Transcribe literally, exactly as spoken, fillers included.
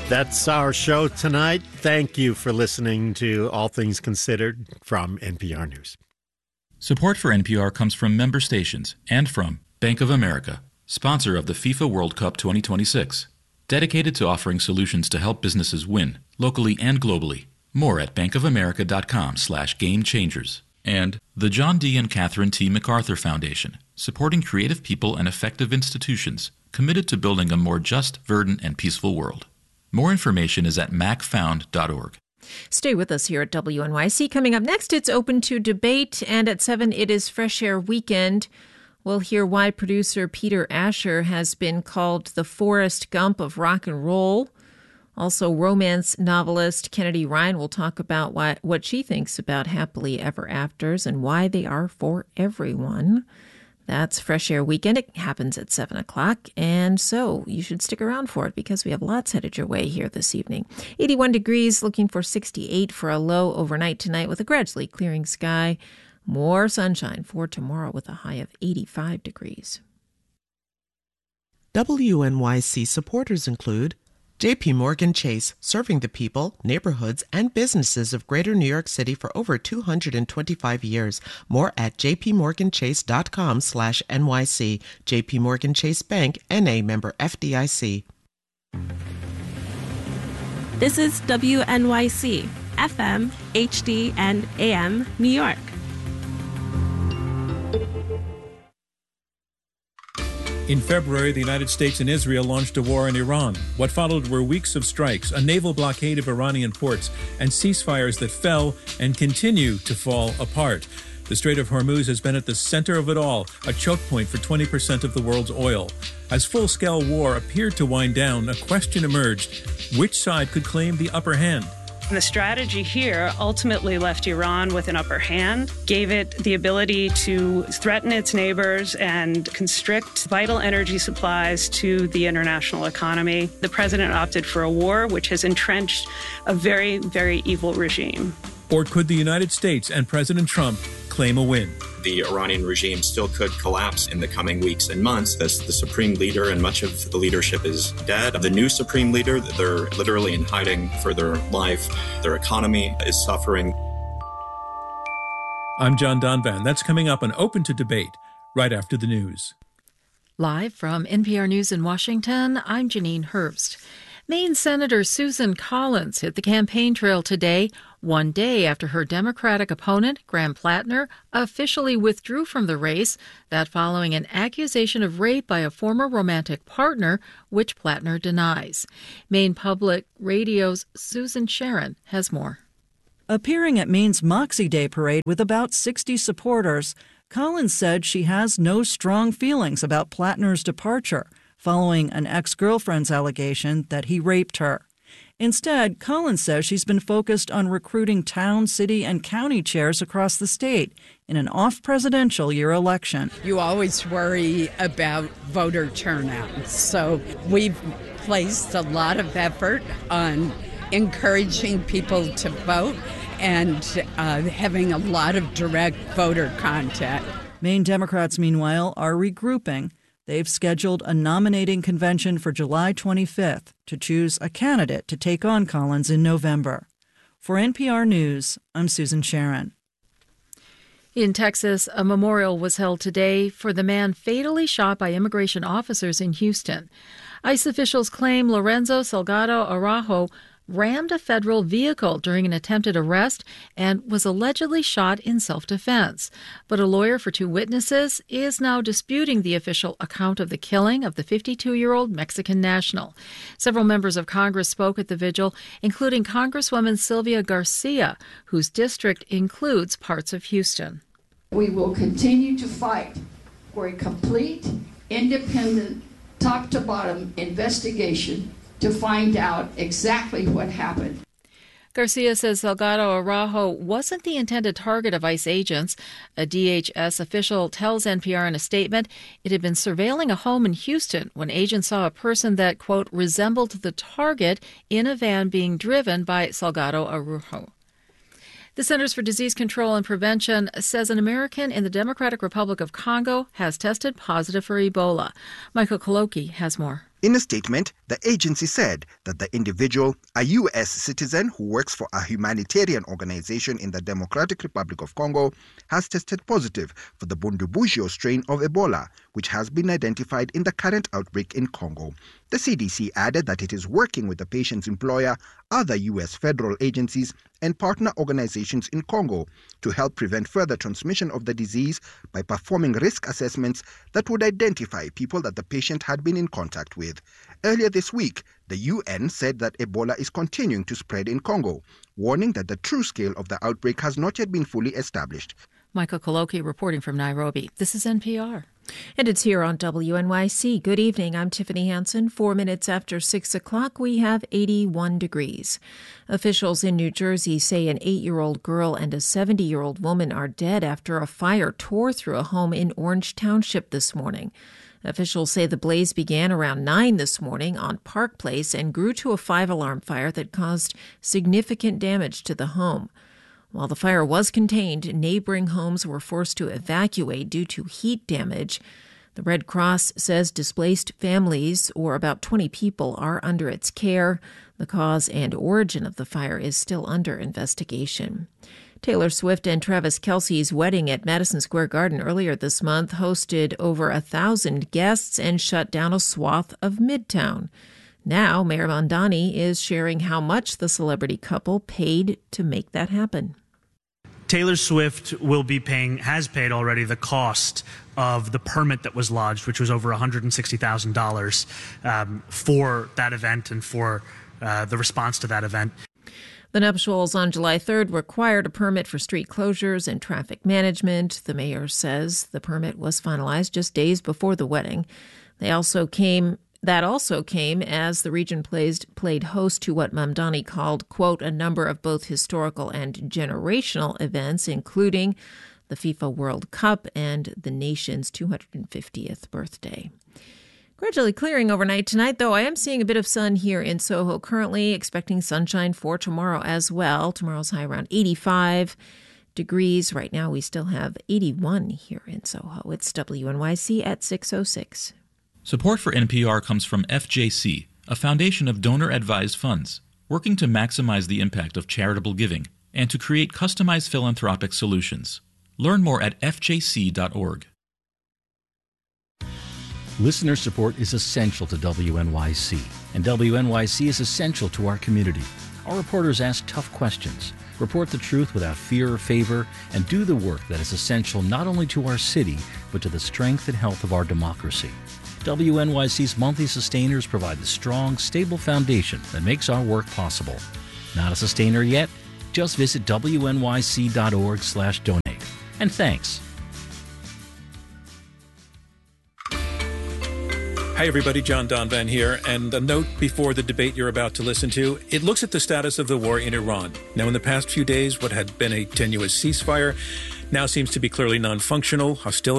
That's our show tonight. Thank you for listening to All Things Considered from N P R News. Support for N P R comes from member stations and from Bank of America, sponsor of the FIFA World Cup twenty twenty-six, dedicated to offering solutions to help businesses win, locally and globally. More at bankofamerica.com slash game changers. And the John D. and Catherine T. MacArthur Foundation, supporting creative people and effective institutions committed to building a more just, verdant, and peaceful world. More information is at mac found dot org. Stay with us here at W N Y C. Coming up next, it's Open to Debate, and at seven, it is Fresh Air Weekend. We'll hear why producer Peter Asher has been called the Forrest Gump of rock and roll. Also, romance novelist Kennedy Ryan will talk about why, what she thinks about happily ever afters and why they are for everyone. That's Fresh Air Weekend. It happens at seven o'clock, and so you should stick around for it because we have lots headed your way here this evening. eighty-one degrees, looking for sixty-eight for a low overnight tonight with a gradually clearing sky. More sunshine for tomorrow with a high of eighty-five degrees. W N Y C supporters include J P Morgan Chase, serving the people, neighborhoods, and businesses of Greater New York City for over two hundred twenty-five years. More at jpmorganchase.com slash NYC. J P Morgan Chase Bank, N A member F D I C. This is W N Y C, F M, H D, and A M, New York. In February, the United States and Israel launched a war in Iran. What followed were weeks of strikes, a naval blockade of Iranian ports, and ceasefires that fell and continue to fall apart. The Strait of Hormuz has been at the center of it all, a choke point for twenty percent of the world's oil. As full-scale war appeared to wind down, a question emerged. Which side could claim the upper hand? The strategy here ultimately left Iran with an upper hand, gave it the ability to threaten its neighbors and constrict vital energy supplies to the international economy. The president opted for a war which has entrenched a very, very evil regime. Or could the United States and President Trump claim a win? The Iranian regime still could collapse in the coming weeks and months as the supreme leader and much of the leadership is dead. The new supreme leader, they're literally in hiding for their life. Their economy is suffering. I'm John Donvan. That's coming up on Open to Debate right after the news. Live from N P R News in Washington, I'm Janine Herbst. Maine Senator Susan Collins hit the campaign trail today, one day after her Democratic opponent, Graham Plattner, officially withdrew from the race, that following an accusation of rape by a former romantic partner, which Plattner denies. Maine Public Radio's Susan Sharon has more. Appearing at Maine's Moxie Day parade with about sixty supporters, Collins said she has no strong feelings about Plattner's departure, following an ex-girlfriend's allegation that he raped her. Instead, Collins says she's been focused on recruiting town, city, and county chairs across the state in an off-presidential year election. You always worry about voter turnout, so we've placed a lot of effort on encouraging people to vote and uh, having a lot of direct voter contact. Maine Democrats, meanwhile, are regrouping. They've scheduled a nominating convention for July twenty-fifth to choose a candidate to take on Collins in November. For N P R News, I'm Susan Sharon. In Texas, a memorial was held today for the man fatally shot by immigration officers in Houston. ICE officials claim Lorenzo Salgado Araujo rammed a federal vehicle during an attempted arrest and was allegedly shot in self-defense. But a lawyer for two witnesses is now disputing the official account of the killing of the fifty-two-year-old Mexican national. Several members of Congress spoke at the vigil, including Congresswoman Sylvia Garcia, whose district includes parts of Houston. We will continue to fight for a complete, independent, top-to-bottom investigation to find out exactly what happened. Garcia says Salgado Araujo wasn't the intended target of ICE agents. A D H S official tells N P R in a statement it had been surveilling a home in Houston when agents saw a person that, quote, resembled the target in a van being driven by Salgado Araujo. The Centers for Disease Control and Prevention says an American in the Democratic Republic of Congo has tested positive for Ebola. Michael Koloki has more. In a statement, the agency said that the individual, a U S citizen who works for a humanitarian organization in the Democratic Republic of Congo, has tested positive for the Bundibugyo strain of Ebola, which has been identified in the current outbreak in Congo. The C D C added that it is working with the patient's employer, other U S federal agencies, and partner organizations in Congo to help prevent further transmission of the disease by performing risk assessments that would identify people that the patient had been in contact with. Earlier this week, the U N said that Ebola is continuing to spread in Congo, warning that the true scale of the outbreak has not yet been fully established. Michael Koloki reporting from Nairobi. This is N P R. And it's here on W N Y C. Good evening. I'm Tiffany Hansen. Four minutes after six o'clock, we have eighty-one degrees. Officials in New Jersey say an eight-year-old girl and a seventy-year-old woman are dead after a fire tore through a home in Orange Township this morning. Officials say the blaze began around nine this morning on Park Place and grew to a five-alarm fire that caused significant damage to the home. While the fire was contained, neighboring homes were forced to evacuate due to heat damage. The Red Cross says displaced families, or about twenty people, are under its care. The cause and origin of the fire is still under investigation. Taylor Swift and Travis Kelce's wedding at Madison Square Garden earlier this month hosted over a thousand guests and shut down a swath of Midtown. Now, Mayor Mamdani is sharing how much the celebrity couple paid to make that happen. Taylor Swift will be paying, has paid already, the cost of the permit that was lodged, which was over one hundred sixty thousand dollars um, for that event and for uh, the response to that event. The nuptials on July third required a permit for street closures and traffic management. The mayor says the permit was finalized just days before the wedding. They also came... That also came as the region plays, played host to what Mamdani called, quote, a number of both historical and generational events, including the FIFA World Cup and the nation's two hundred fiftieth birthday. Gradually clearing overnight tonight, though. I am seeing a bit of sun here in Soho currently, expecting sunshine for tomorrow as well. Tomorrow's high around eighty-five degrees. Right now we still have eighty-one here in Soho. It's W N Y C at six oh six. Support for N P R comes from F J C, a foundation of donor-advised funds, working to maximize the impact of charitable giving and to create customized philanthropic solutions. Learn more at f j c dot org. Listener support is essential to W N Y C, and W N Y C is essential to our community. Our reporters ask tough questions, report the truth without fear or favor, and do the work that is essential not only to our city, but to the strength and health of our democracy. W N Y C's monthly sustainers provide the strong, stable foundation that makes our work possible. Not a sustainer yet? Just visit w n y c dot org slash donate. And thanks. Hi, everybody. John Donvan here. And a note before the debate you're about to listen to. It looks at the status of the war in Iran. Now, in the past few days, what had been a tenuous ceasefire now seems to be clearly non-functional. Hostility